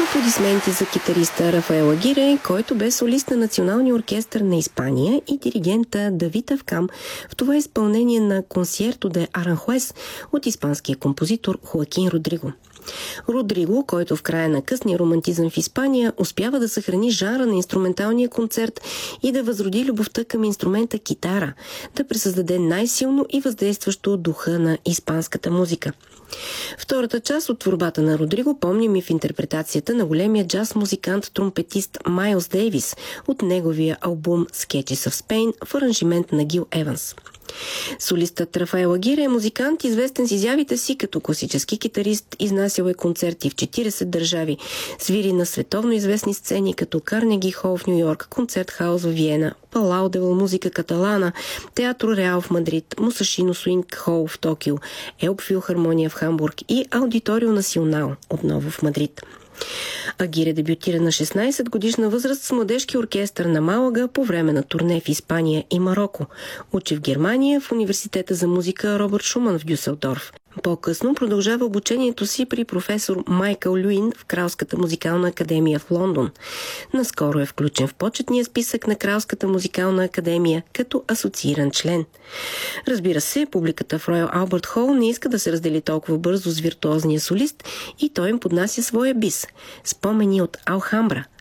Аплодисменти за китариста Рафаел Агире, който бе солист на Националния оркестър на Испания, и диригента Давид Авкам в това изпълнение на Концерто де Аранхуес от испанския композитор Хоакин Родриго. Родриго, който в края на късния романтизъм в Испания успява да съхрани жанра на инструменталния концерт и да възроди любовта към инструмента китара, да пресъздаде най-силно и въздействащо духа на испанската музика. Втората част от творбата на Родриго помним и в интерпретацията на големия джаз-музикант-тромпетист Майлс Дейвис от неговия албум Sketches of Spain в аранжимент на Гил Еванс. Солистът Рафаел Агире е музикант, известен с изявите си като класически китарист, изнасял е концерти в 40 държави, свири на световно известни сцени като Карнеги Хол в Нью-Йорк, Концерт Хаус в Виена, Палау де ла Музика Каталана, Театро Реал в Мадрид, Мусашино Суинг Хол в Токио, Елб Филхармония в Хамбург и Аудиторио Национал, отново в Мадрид. Агире дебютира на 16 годишна възраст с младежки оркестър на Малага по време на турне в Испания и Мароко. Учи в Германия в Университета за музика Робърт Шуман в Дюселдорф. По-късно продължава обучението си при професор Майкъл Люин в Кралската музикална академия в Лондон. Наскоро е включен в почетния списък на Кралската музикална академия като асоцииран член. Разбира се, публиката в Роял Албърт Хол не иска да се раздели толкова бързо с виртуозния солист и той им поднася своя бис – спомени от Алхамбра,